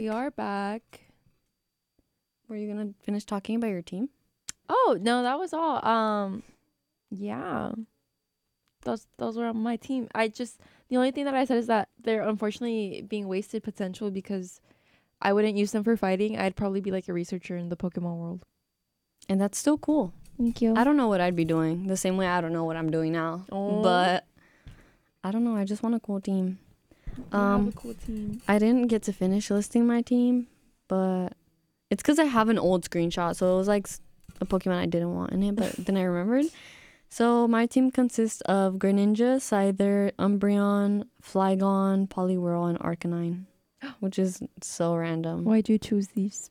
We are back. Were you gonna finish talking about your team? Oh, no, that was all. Yeah. Those were on my team. The only thing that I said is that they're unfortunately being wasted potential because I wouldn't use them for fighting. I'd probably be like a researcher in the Pokemon world. And that's still cool. Thank you. I don't know what I'd be doing. The same way I don't know what I'm doing now. Oh. But I don't know. I just want a cool team. You have a cool team. I didn't get to finish listing my team, but it's because I have an old screenshot. So it was like a Pokemon I didn't want in it, but then I remembered. So my team consists of Greninja, Scyther, Umbreon, Flygon, Poliwhirl, and Arcanine, which is so random. Why'd you choose these?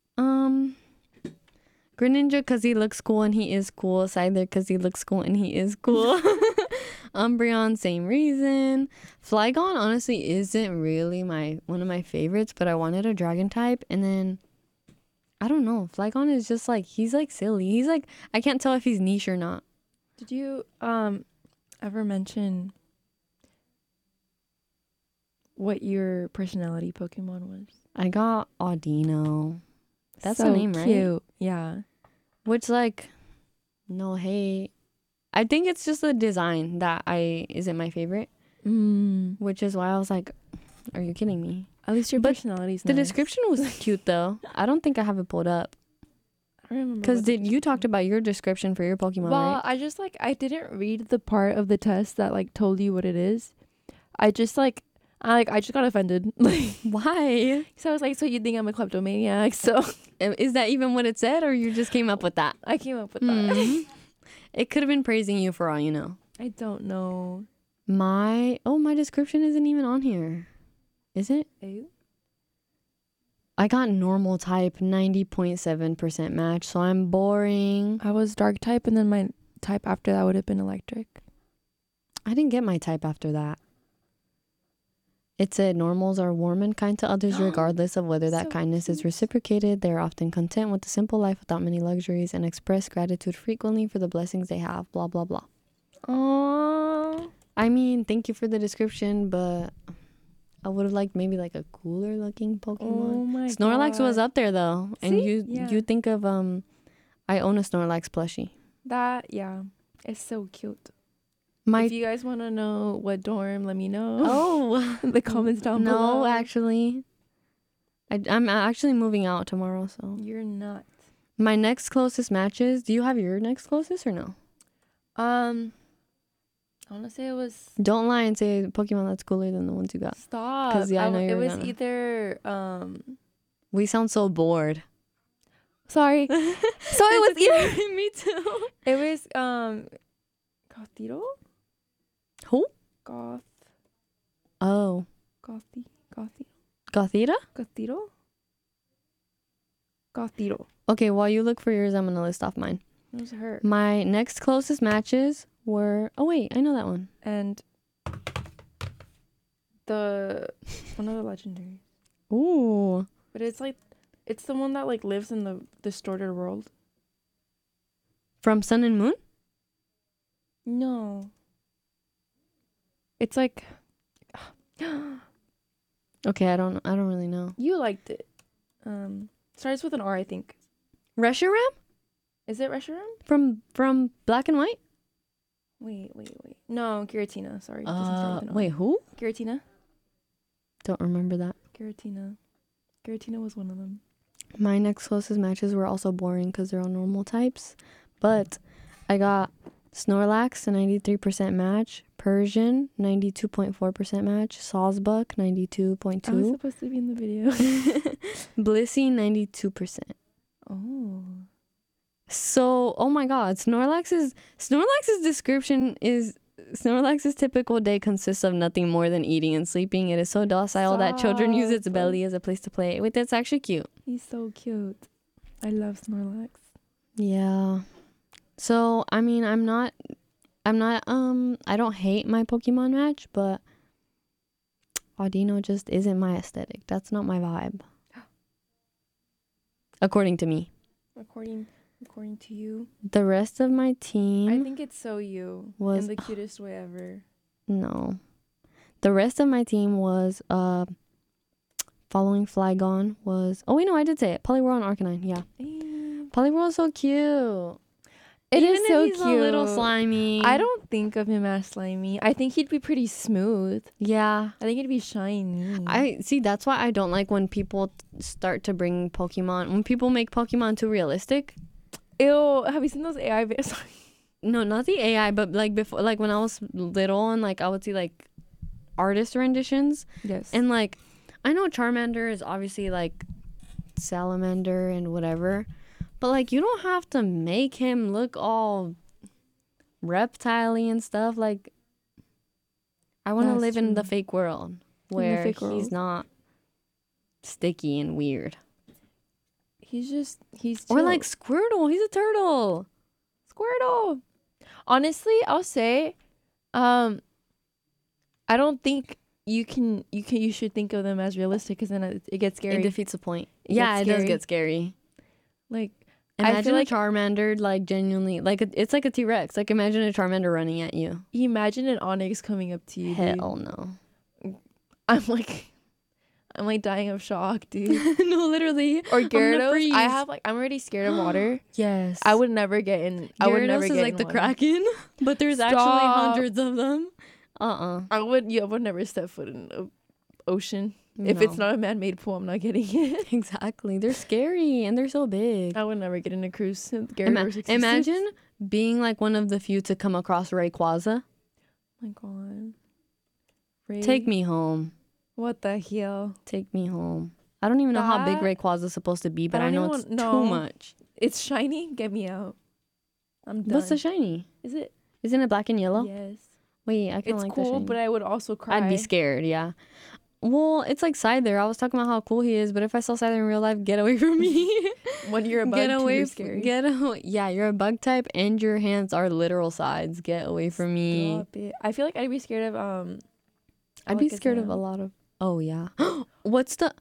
Greninja because he looks cool and he is cool. Scyther because he looks cool and he is cool. Umbreon, same reason. Flygon honestly isn't really one of my favorites, but I wanted a dragon type, and then I don't know. Flygon is just like, he's like silly. He's like, I can't tell if he's niche or not. Did you ever mention what your personality Pokemon was? I got Audino. That's so the name, right? Cute. Yeah. Which like, no hate. I think it's just the design that isn't my favorite. Which is why I was like, are you kidding me? At least your personality's The nice. description was cute though. I don't think I have it pulled up. I don't remember. Because you talked about your description for your Pokemon, well, right? I didn't read the part of the test that like told you what it is. I just got offended. Like, why? so I was like, so you think I'm a kleptomaniac? So Is that even what it said, or you just came up with that? I came up with that. It could have been praising you for all you know. I don't know. My description isn't even on here. Is it? Ew. I got normal type, 90.7% match, so I'm boring. I was dark type, and then my type after that would have been electric. I didn't get my type after that. It said normals are warm and kind to others regardless of whether that kindness is reciprocated. They are often content with a simple life without many luxuries and express gratitude frequently for the blessings they have, blah, blah, blah. Aww. I mean, thank you for the description, but I would have liked maybe like a cooler looking Pokemon. Oh my Snorlax God. was up there though. See? And Yeah. you think of I own a Snorlax plushie. That, yeah. It's so cute. My If you guys want to know what dorm, let me know. Oh, In the comments down below. no, actually. I'm actually moving out tomorrow, so. You're not. My next closest matches, do you have your next closest or no? I want to say it was... Don't lie and say Pokemon that's cooler than the ones you got. Stop. 'Cause, yeah, I know it you're was gonna. either... We sound so bored. Sorry. So it was either... Me too. It was, Gothito? Who? Goth... Oh. Gothito? Gothita? Gothito? Gothito. Okay, while you look for yours, I'm going to list off mine. It was her. My next closest matches were... Oh, wait. I know that one. And... One of the legendaries. Ooh. But it's like... It's the one that like lives in the distorted world. From Sun and Moon? No. It's like... Okay, I don't really know. You liked it. Starts with an R, I think. Reshiram? Is it Reshiram? From Black and White? Wait. No, Giratina. Sorry. It doesn't start with an R. Wait, who? Giratina. Don't remember that. Giratina was one of them. My next closest matches were also boring because they're all normal types. But I got Snorlax, a 93% match. Persian, 92.4% match. Sawsbuck, 92.2. I was supposed to be in the video. Blissey, 92%. Oh. So, oh my God, Snorlax's description is Snorlax's typical day consists of nothing more than eating and sleeping. It is so docile that children use its belly as a place to play. Wait, that's actually cute. He's so cute. I love Snorlax. Yeah. So, I mean, I don't hate my Pokemon match, but Audino just isn't my aesthetic. That's not my vibe. According to me. According to you. The rest of my team... I think it's so you. In the cutest way ever. No. The rest of my team was following Flygon was. Oh wait, no, I did say it. Poliwhirl and Arcanine. Yeah, Poliwhirl is so cute. It Even is if so he's cute. a little slimy. I don't think of him as slimy. I think he'd be pretty smooth. Yeah. I think he'd be shiny. I see. That's why I don't like when people start to bring Pokemon. When people make Pokemon too realistic. Ew, have you seen those AI videos? No, not the AI, but like before, like when I was little and like I would see like artist renditions. Yes. And like, I know Charmander is obviously like salamander and whatever, but like you don't have to make him look all reptile-y and stuff. Like, I want to That's live in the true. fake world where fake he's world. not sticky and weird. he's Or chill. like Squirtle, he's a turtle. Squirtle. Honestly, I'll say, I don't think you should think of them as realistic because then it gets scary. It defeats the point. It Yeah, gets it does scary. get scary. Like, I Imagine feel like a Charmander, like genuinely, like it's like a T-Rex. Like imagine a Charmander running at you. imagine an Onyx coming up to you. Hell Dude. no. I'm like dying of shock, dude. No, literally. Or I'm gonna Gyarados. freeze. I'm already scared of water. Yes. I would never get in. I would never Gyarados get is like in the water. Kraken, but there's actually Stop. hundreds of them. I would never step foot in an ocean. If it's not a man-made pool, I'm not getting it. Exactly. They're scary and they're so big. I would never get in a cruise. Gyarados existed. Imagine being like one of the few to come across Rayquaza. Oh my god. Ray, Take me home. What the hell? Take me home. I don't even know how big That- Rayquaza is supposed to be, but I I don't know even it's want- no. too much. It's shiny. Get me out. I'm done. What's the shiny? Is it? Isn't it black and yellow? Yes. Wait, I kind of It's like the cool, shiny. but I would also cry. I'd be scared, yeah. Well, it's like Scyther. I was talking about how cool he is, but if I saw Scyther in real life, get away from me. When you're a bug, Get away you're from scary. Get away. Yeah, you're a bug type and your hands are literal sides. Get away from me. Stop it. I feel like I'd be scared of I'd be scared of a Alakazam. lot of. Oh yeah. What's the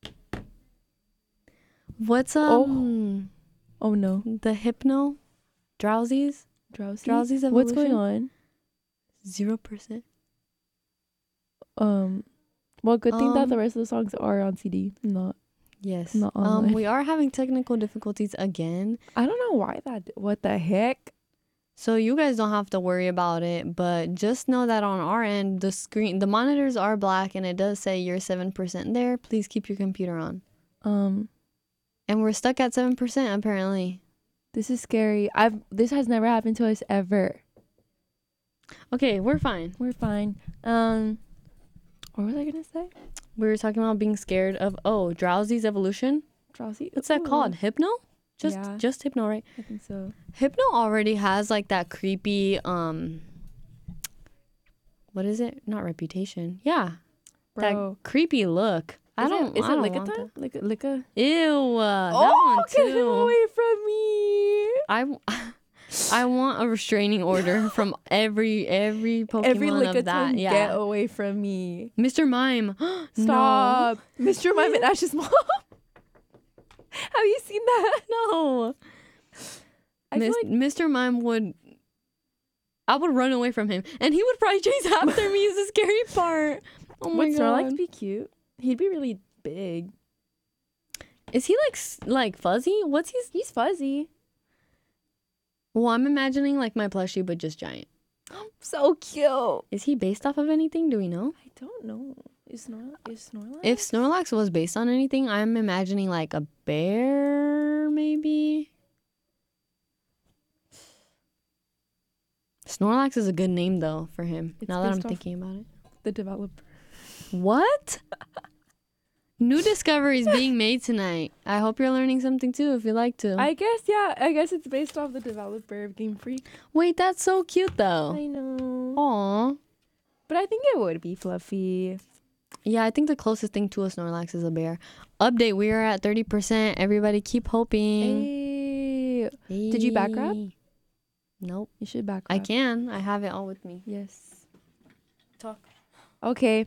Oh no. the hypno drowsies? Drowsy. Drowsy's What's going evolution? on? 0%. Well, good thing that the rest of the songs are on CD, not Yes. online. We are having technical difficulties again. I don't know why that. What the heck? So you guys don't have to worry about it, but just know that on our end, the monitors are black and it does say you're 7% there. Please keep your computer on. And we're stuck at 7% apparently. This is scary. This has never happened to us ever. Okay, we're fine. We're fine. What was I gonna say? We were talking about being scared of Drowsy's evolution. Drowsy. What's that Ooh. called? Hypno? Yeah. Just Hypno, right? I think so. Hypno already has like that creepy what is it? Not reputation. Yeah. Bro. That creepy look. Is I don't it want Lickitung? that. Licka? Ew. That one get him too. away from me. I want a restraining order from every Pokemon Every of that. Lickitung, Yeah. get away from me. Mr. Mime. Stop. Mr. Mime and Ash's mom. Have you seen that? No. I feel like Mr. Mime I would run away from him and he would probably chase after me is the scary part. Oh my would god. Snorlax be cute? He'd be really big. Is he like fuzzy? He's fuzzy. Well, I'm imagining like my plushie but just giant. So cute. Is he based off of anything? Do we know? I don't know. Is Snorlax? If Snorlax was based on anything, I'm imagining like a bear, maybe. Snorlax is a good name though for him. It's now that I'm based off- thinking about it. the developer. What? New discoveries being made tonight. I hope you're learning something too if you like to. I guess it's based off the developer of Game Freak. Wait, that's so cute though. I know. Aw. But I think it would be fluffy. Yeah, I think the closest thing to a Snorlax is a bear. Update, we are at 30%. Everybody keep hoping. Hey. Did you back rap? Nope. You should back I rap. can. I have it all with me. Yes. Talk. Okay.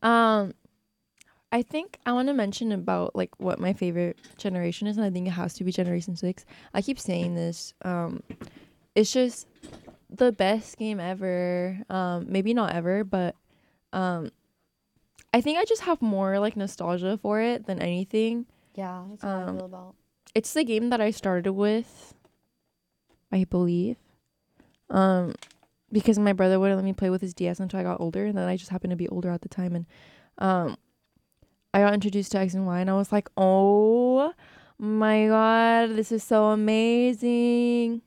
I think I want to mention about like what my favorite generation is, and I think it has to be Generation 6. I keep saying this. It's just the best game ever. Maybe not ever, but I think I just have more like nostalgia for it than anything. Yeah, that's what I feel about. It's the game that I started with, I believe. Because my brother wouldn't let me play with his DS until I got older, and then I just happened to be older at the time, and I got introduced to X and Y, and I was like, oh my god, this is so amazing.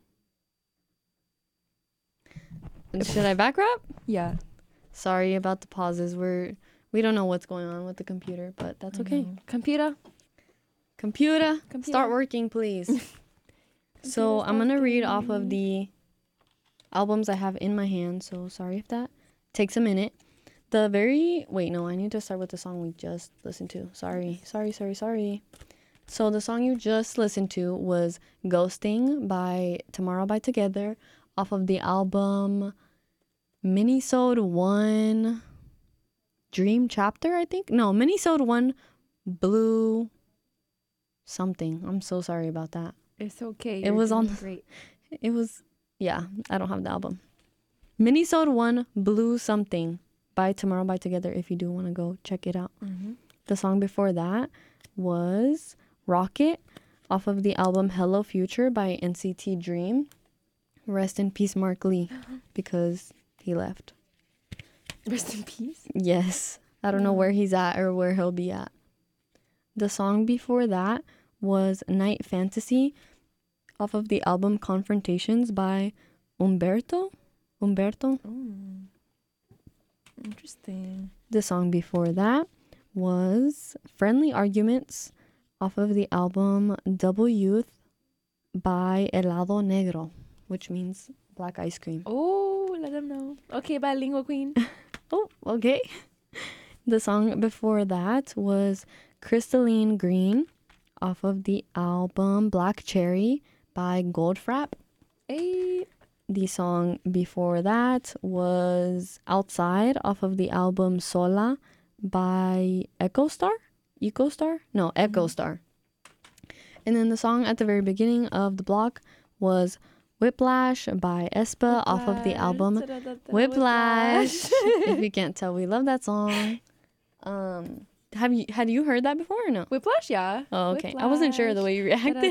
Should I back rap? Yeah. Sorry about the pauses. We don't know what's going on with the computer, but that's okay. Computer. Computer, start working, please. So I'm gonna read off of the albums I have in my hand. So sorry if that takes a minute. I need to start with the song we just listened to. Sorry. So the song you just listened to was Ghosting by Tomorrow by Together off of the album Minisode 1 Dream Chapter, I think. No, Minisode 1 Blue something. I'm so sorry about that. It's okay. It was on great. It was, yeah, I don't have the album. Minisode 1 Blue Something by Tomorrow by Together if you do want to go check it out. Mm-hmm. The song before that was Rocket off of the album Hello Future by NCT Dream. Rest in peace, Mark Lee, because he left. Rest in peace? Yes. I don't know where he's at or where he'll be at. The song before that was Night Fantasy off of the album Confrontations by Umberto. Interesting. The song before that was Friendly Arguments off of the album Double Youth by Helado Negro, which means black ice cream. Oh, let them know. Okay, bilingual queen. Oh, okay. The song before that was Crystalline Green off of the album Black Cherry by Goldfrapp. Hey. The song before that was Outside off of the album Sola by Echo Star. And then the song at the very beginning of the block was Whiplash by aespa off of the album Whiplash. If you can't tell, we love that song. Had you heard that before or no? Whiplash, yeah. Oh, okay. Whiplash. I wasn't sure the way you reacted.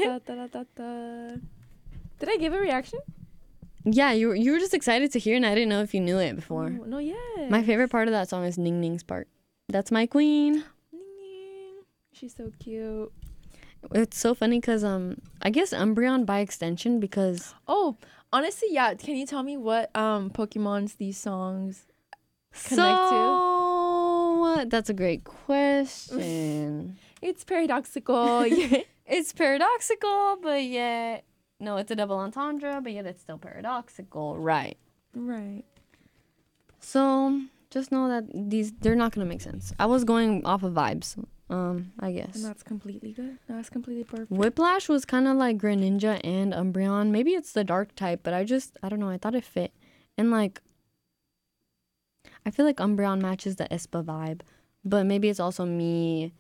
Did I give a reaction? Yeah, you were just excited to hear, and I didn't know if you knew it before. Oh, no, yeah. My favorite part of that song is Ning Ning's part. That's my queen. Ning Ning. She's so cute. It's so funny because I guess Umbreon by extension because oh, honestly, yeah. Can you tell me what Pokemons these songs connect to? That's a great question. It's paradoxical. It's paradoxical, but yet no, it's a double entendre, but yet it's still paradoxical, right? Right. So just know that they're not gonna make sense. I was going off of vibes. I guess. And that's completely good. That's completely perfect. Whiplash was kind of like Greninja and Umbreon. Maybe it's the dark type, but I don't know. I thought it fit. And like, I feel like Umbreon matches the aespa vibe, but maybe it's also me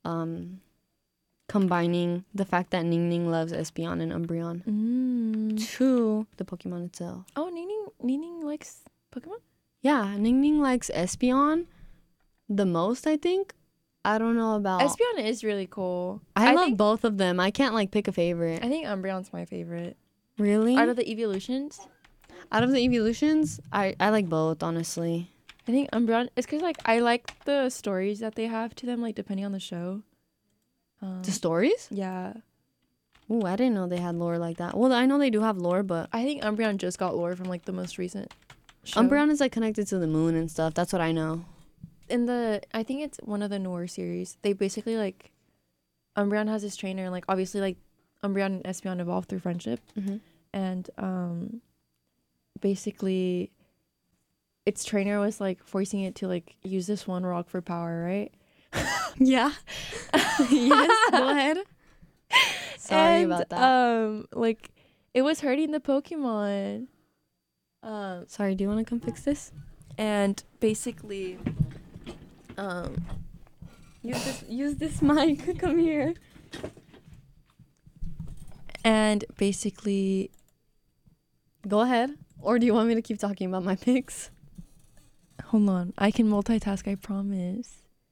combining the fact that Ning Ning loves Espeon and Umbreon to the Pokemon itself. Oh, Ning Ning likes Pokemon? Yeah, Ning Ning likes Espeon the most, I think. I don't know about... Espeon is really cool. I love both of them. I can't, like, pick a favorite. I think Umbreon's my favorite. Really? Out of the evolutions? Out of the evolutions, I like both, honestly. I think Umbreon... It's because, like, I like the stories that they have to them, like, depending on the show. The stories? Yeah. Ooh, I didn't know they had lore like that. Well, I know they do have lore, but... I think Umbreon just got lore from, like, the most recent show. Umbreon is, like, connected to the moon and stuff. That's what I know. I think it's one of the newer series. They basically, like, Umbreon has this trainer, and, like, obviously, like, Umbreon and Espeon evolved through friendship. Mm-hmm. And, basically, its trainer was, like, forcing it to, like, use this one rock for power, right? Yeah. Yes, go ahead. Sorry about that. Like, it was hurting the Pokemon. Sorry, do you want to come fix this? And basically... use this mic. Come here. And basically, go ahead. Or do you want me to keep talking about my picks? Hold on. I can multitask, I promise.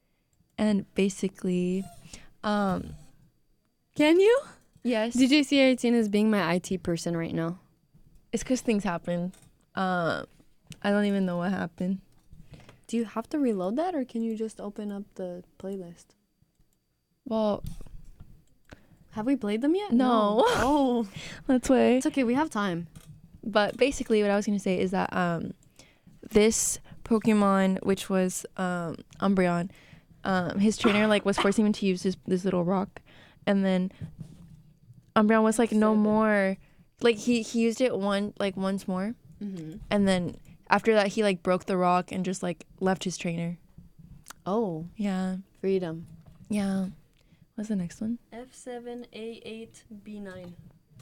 And basically, Can you? yes, DJC18 is being my IT person right now. it's because things happen. I don't even know what happened. Do you have to reload that, or can you just open up the playlist? Well, Have we played them yet? No. Oh, that's why. it's okay. We have time. But basically, what I was gonna say is that this Pokemon, which was Umbreon, his trainer like was forcing him to use this little rock, and then Umbreon was like, no more. Like he used it once more, Mm-hmm. and then after that he like broke the rock and just like left his trainer. Oh, Yeah, freedom. yeah. What's the next one? F7A8B9.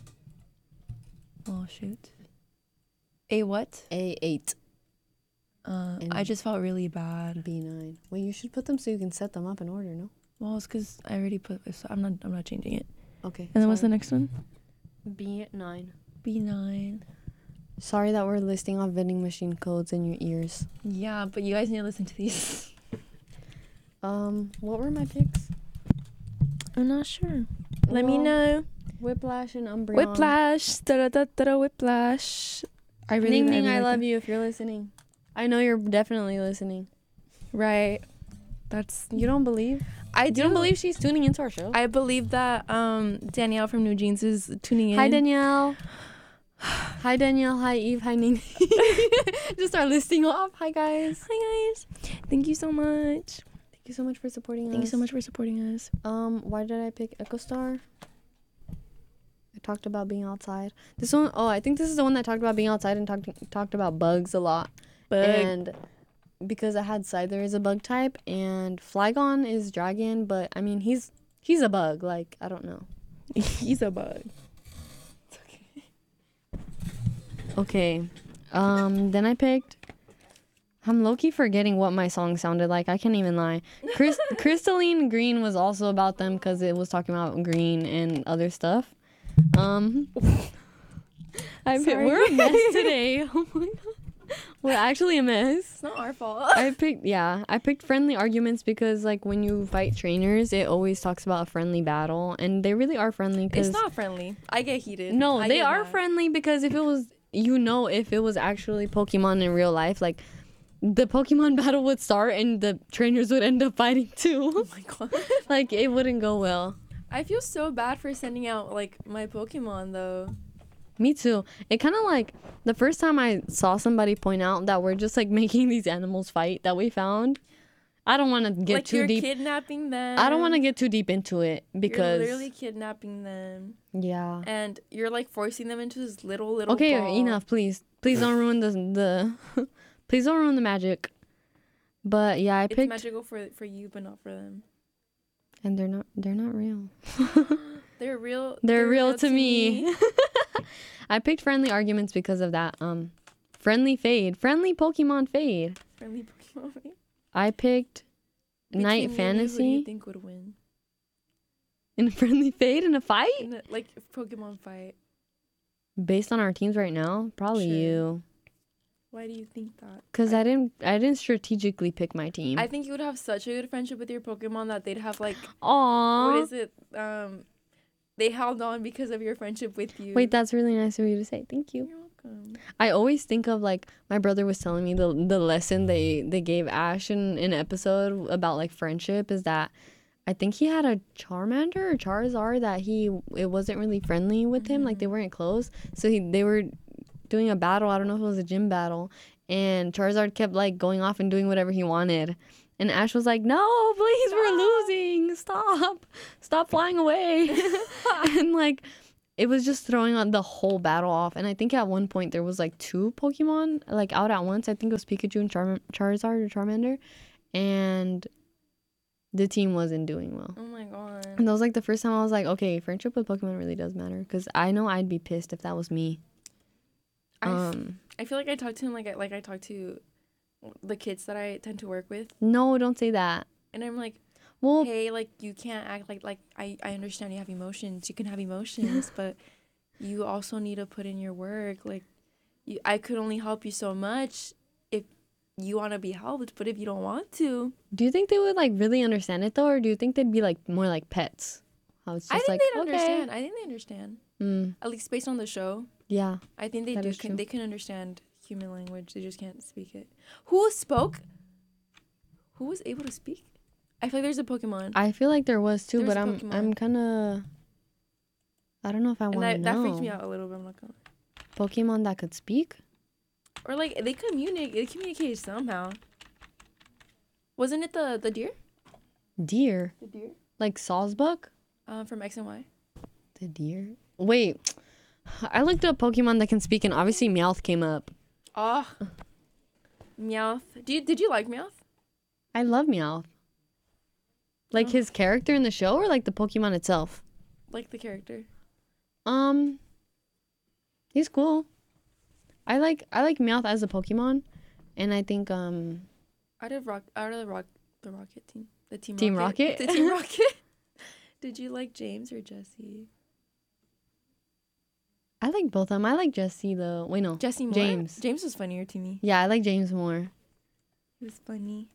Oh shoot. A what? A8 I just felt really bad. B9. Well, you should put them so you can set them up in order. No. Well, it's because I already put this. I'm not changing it. Okay. And then what's the next one? B9. B9. Sorry that we're listing off vending machine codes in your ears. Yeah, but you guys need to listen to these. What were my picks? I'm not sure. Let me Well, know. Whiplash and Umbreon. Whiplash. Da-da-da-da-da, Whiplash. I really Ning Ning, I like love that. you if you're listening. I know you're definitely listening. Right. That's. You don't believe? I You don't believe she's tuning into our show? I believe that Danielle from New Jeans is tuning in. Hi, Danielle. Hi, Danielle. Hi, Eve. Hi, Ning. Just start listing off. Hi, guys. Hi guys. Thank you so much. Thank you so much for supporting us. Thank you so much for supporting us. Why did I pick Echo Star? I talked about being outside. This one, I think this is the one that talked about being outside and talked about bugs a lot. And because I had Scyther as a bug type and Flygon is dragon, but I mean he's a bug. Like, I don't know. He's a bug. Okay. Then I picked. I'm low-key forgetting what my song sounded like. I can't even lie. Crystalline Green was also about them because it was talking about green and other stuff. We're a mess today. Oh my god. We're actually a mess. It's not our fault. I picked friendly arguments because like when you fight trainers, it always talks about a friendly battle, and they really are friendly. It's not friendly. I get heated. No, I they get are mad. friendly because if it was actually Pokemon in real life, like the Pokemon battle would start and the trainers would end up fighting too. Oh my god. Like it wouldn't go well. I feel so bad for sending out like my Pokemon though. Me too. It kind of like the first time I saw somebody point out that we're just like making these animals fight that we found. I don't want to get Like too you're deep. kidnapping them. I don't want to get too deep into it because you're literally kidnapping them, yeah. and you're like forcing them into this little Okay, ball. enough, please. Please don't ruin the please don't ruin the magic. But yeah, I It's picked magical for you, but not for them. and they're not real. They're real. They're real to me. I picked friendly arguments because of that. Friendly Pokemon fade. Friendly Pokemon. I picked Night Between me and you, Fantasy who do you think would win in a friendly fade in a fight. in a, like Pokemon fight? Based on our teams right now, probably Sure. you. Why do you think that? Cause I didn't strategically pick my team. I think you would have such a good friendship with your Pokemon that they'd have like Aww. what is it? They held on because of your friendship with you. Wait, that's really nice of you to say. Thank you. You're welcome. I always think of like my brother was telling me the lesson they gave Ash in an episode about like friendship is that I think he had a Charmander or Charizard that it wasn't really friendly with him, like they weren't close. So they were doing a battle. I don't know if it was a gym battle, and Charizard kept like going off and doing whatever he wanted. And Ash was like, "No, please, we're losing. Stop flying away." And like it was just throwing on the whole battle off. And I think at one point there was like 2 Pokemon like out at once. I think it was Pikachu and Charizard or Charmander, and the team wasn't doing well. Oh my god. And that was like the first time I was like, okay, friendship with Pokemon really does matter, because I know I'd be pissed if that was me. I feel like I talk to him like I talk to the kids that I tend to work with, No, don't say that. and I'm like, Well, hey, like you can't act like I understand you have emotions. You can have emotions, but you also need to put in your work. Like I could only help you so much if you want to be helped, but if you don't want to, Do you think they would like really understand it though, or do you think they'd be like more like pets? How it's I just think like they'd okay. understand. I think they understand. Mm, At least based on the show, yeah. I think they That do. is true. They can understand human language. They just can't speak it. Who spoke? Who was able to speak? I feel like there's a Pokemon, I feel like there was too, There's but a I'm Pokemon. kind of. I don't know if I and want to that know. freaked me out a little bit. I'm not gonna. Pokemon that could speak. Or like they communicate. They communicated somehow. Wasn't it the deer? Deer, The deer. like Sawsbuck. From X and Y. The deer. Wait, I looked up Pokemon that can speak, and obviously Meowth came up. Oh, Meowth. Did you like Meowth? I love Meowth. Like Oh. his character in the show, or like the Pokemon itself. Like the character. He's cool. I like Meowth as a Pokemon, and I think Out of the Rocket team. The team. Team Rocket. Rocket? The Team Rocket. Did you like James or Jesse? I like both of them. I like Jesse though. Wait, no. Jesse more. James. James was funnier to me. Yeah, I like James more. He was funny.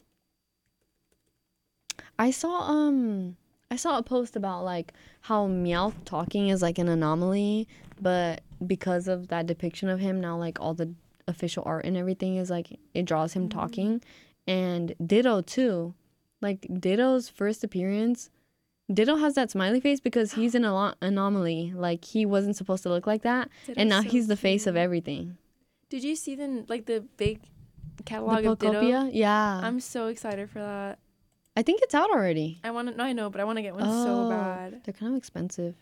I saw a post about like how Meowth talking is like an anomaly, but because of that depiction of him now, like all the official art and everything is like it draws him talking, and Ditto too. Like Ditto's first appearance, Ditto has that smiley face because he's an anomaly. Like he wasn't supposed to look like that, and now Ditto's so he's the face of cute. everything. Did you see the big The catalog of Ditto? Pokopia, yeah. I'm so excited for that. I think it's out already. I know, but I want to get one so Oh, bad. They're kind of expensive.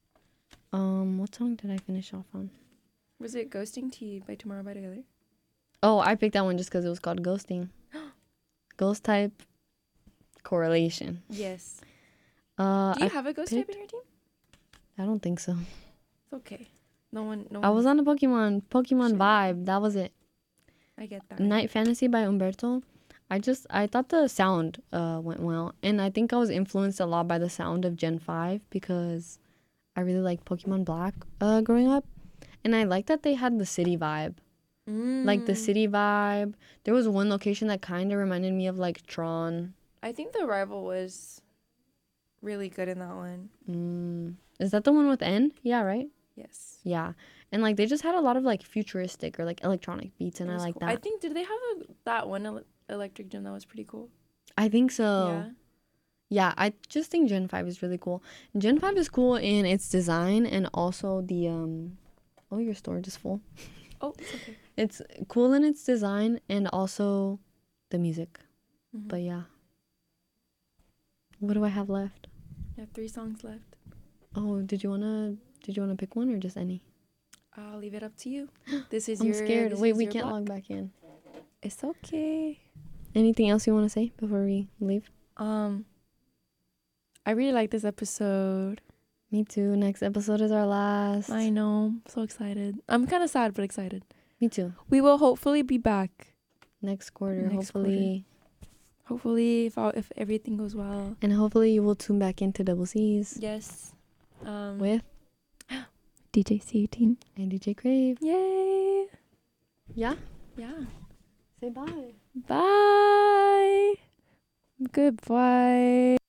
What song did I finish off on? Was it Ghosting Tea by Tomorrow by Together? Oh, I picked that one just because it was called Ghosting. Ghost type correlation. Yes. Do you I have a ghost type in your team? I don't think so. It's okay. No one. I was on a Pokemon Shit. vibe. That was it. I get that. Night Fantasy by Umberto. I thought the sound went well, and I think I was influenced a lot by the sound of Gen 5 because I really liked Pokemon Black growing up, and I liked that they had the city vibe. Like the city vibe. There was one location that kind of reminded me of like Tron. I think the rival was really good in that one. Is that the one with N? Yeah, right? Yes. Yeah. And like they just had a lot of like futuristic or like electronic beats, and It I was like cool. that. I think did they have that one electric gym that was pretty cool? I think so. Yeah. Yeah, I just think Gen 5 is really cool. Gen 5 is cool in its design and also the oh, your storage is full. Oh, it's okay. It's cool in its design and also the music. Mhm. But yeah. What do I have left? I have 3 songs left. Oh, did you wanna pick one or just any? I'll leave it up to you. This is I'm your. scared. this Wait, is we your can't block. log back in. It's okay. Anything else you want to say before we leave? I really like this episode. Me too. Next episode is our last. I know. I'm so excited. I'm kind of sad, but excited. Me too. We will hopefully be back. Next quarter, Next hopefully. Hopefully, if everything goes well. And hopefully you will tune back into Double C's Yes. with DJ C18. and DJ Crave. Yay. Yeah. Yeah. Say bye. Bye. Goodbye.